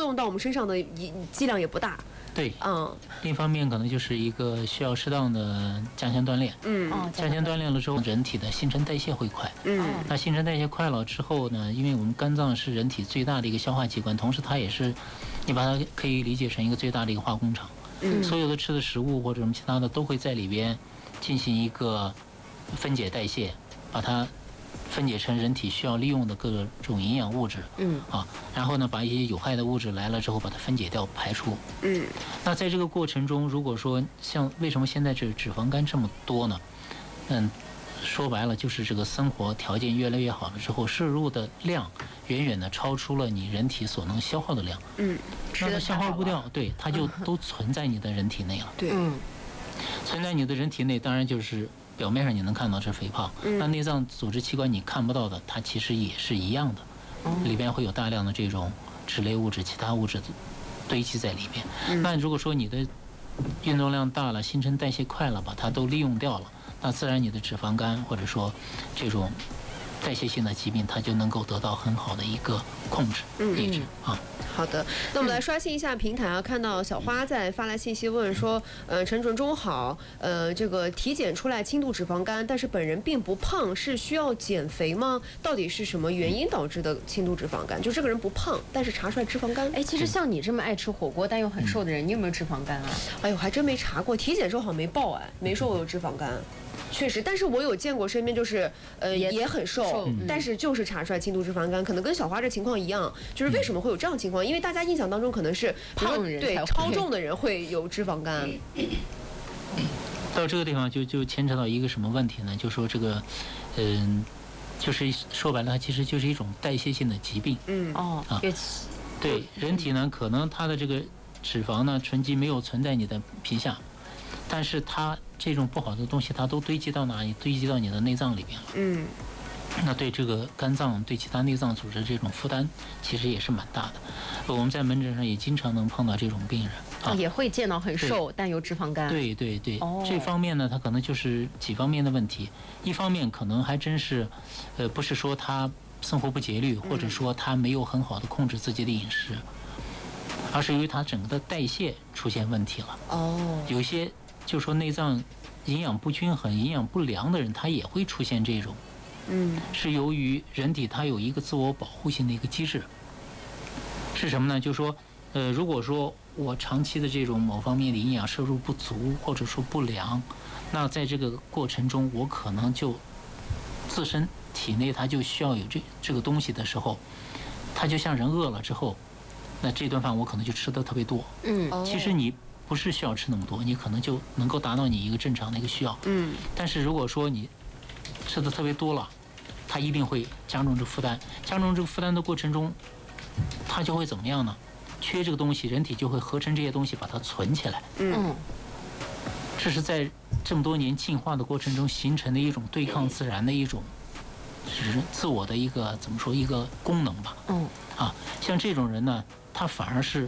用到我们身上的剂量也不大。 对，另一方面可能就是一个需要适当的加强锻炼。加强锻炼了之后，人体的新陈代谢会快。那新陈代谢快了之后呢，因为我们肝脏是人体最大的一个消化器官，同时它也是，你把它可以理解成一个最大的一个化工厂。所有的吃的食物或者什么其他的都会在里边进行一个分解代谢，把它分解成人体需要利用的各种营养物质，然后呢，把一些有害的物质来了之后，把它分解掉、排出。那在这个过程中，如果说像为什么现在这脂肪肝这么多呢？说白了就是这个生活条件越来越好了之后，摄入的量远远的超出了你人体所能消耗的量。那它消耗不掉，对，它就都存在你的人体内了。 对， 存在你的人体内，当然就是表面上你能看到是肥胖，那内脏组织器官你看不到的，它其实也是一样的，里边会有大量的这种脂类物质、其他物质堆积在里边。那如果说你的运动量大了，新陈代谢快了，把它都利用掉了，那自然你的脂肪肝或者说这种代谢性的疾病，它就能够得到很好的一个控制、抑制啊。 好的，那我们来刷新一下平台啊，看到小花在发来信息问说，陈主任中午好，这个体检出来轻度脂肪肝，但是本人并不胖，是需要减肥吗？到底是什么原因导致的轻度脂肪肝？就这个人不胖，但是查出来脂肪肝。 其实像你这么爱吃火锅但又很瘦的人，你有没有脂肪肝啊？ 哎呦，还真没查过，体检时候好像没报，没说我有脂肪肝。确实，但是我有见过身边就是也很瘦，但是就是查出来轻度脂肪肝，可能跟小花这情况一样，就是为什么会有这样情况？因为大家印象当中可能是胖人对超重的人会有脂肪肝。 到这个地方就牵扯到一个什么问题呢？就说这个，就是说白了，它其实就是一种代谢性的疾病。对，人体呢可能它的这个脂肪呢沉积没有存在你的皮下，但是它这种不好的东西，它都堆积到哪里？堆积到你的内脏里边了。那对这个肝脏、对其他内脏组织这种负担，其实也是蛮大的。我们在门诊上也经常能碰到这种病人也会见到很瘦但有脂肪肝。 对，这方面呢，它可能就是几方面的问题。一方面可能还真是，不是说他生活不节律，或者说他没有很好的控制自己的饮食，而是由于他整个的代谢出现问题了。有些就说内脏营养不均衡、营养不良的人，他也会出现这种。是由于人体它有一个自我保护性的一个机制，是什么呢？就是说，如果说我长期的这种某方面的营养摄入不足，或者说不良，那在这个过程中，我可能就自身体内它就需要有这个东西的时候，它就像人饿了之后，那这顿饭我可能就吃的特别多。其实你不是需要吃那么多，你可能就能够达到你一个正常的一个需要。但是如果说你吃的特别多了，它一定会加重这个负担。加重这个负担的过程中，它就会怎么样呢？缺这个东西，人体就会合成这些东西，把它存起来。这是在这么多年进化的过程中形成的一种对抗自然的一种自我的一个怎么说一个功能吧。像这种人呢，他反而是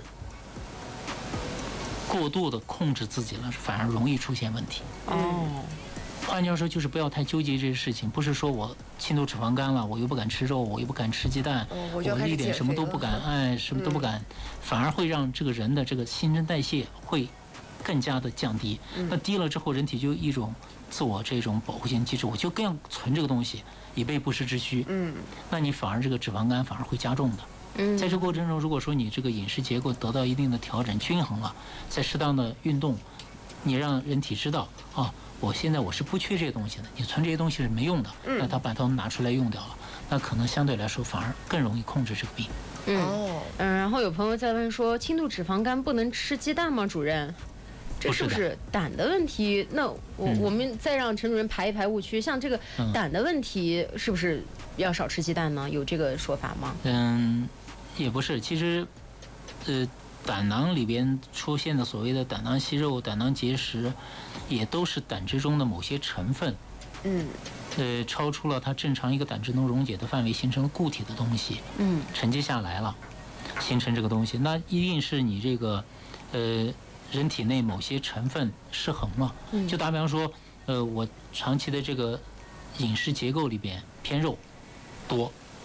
过度的控制自己了，反而容易出现问题。换句话说，就是不要太纠结这些事情。不是说我轻度脂肪肝了，我又不敢吃肉，我又不敢吃鸡蛋，我一点什么都不敢，什么都不敢，反而会让这个人的这个新陈代谢会更加的降低。那低了之后，人体就一种自我这种保护性机制，我就更要存这个东西，以备不时之需。那你反而这个脂肪肝反而会加重的。在这个过程中，如果说你这个饮食结构得到一定的调整、均衡了，在适当的运动，你让人体知道我现在我是不缺这些东西的，你存这些东西是没用的，那他把它们拿出来用掉了，那可能相对来说反而更容易控制这个病。 然后有朋友在问说，轻度脂肪肝不能吃鸡蛋吗？主任，这是不是胆的问题？那我们再让陈主任排一排误区，像这个胆的问题，是不是要少吃鸡蛋呢？有这个说法吗？ 也不是，其实，胆囊里边出现的所谓的胆囊息肉、胆囊结石，也都是胆汁中的某些成分，超出了它正常一个胆汁能溶解的范围，形成了固体的东西，沉积下来了，形成这个东西，那一定是你这个，人体内某些成分失衡了。就打比方说，我长期的这个饮食结构里边偏肉多，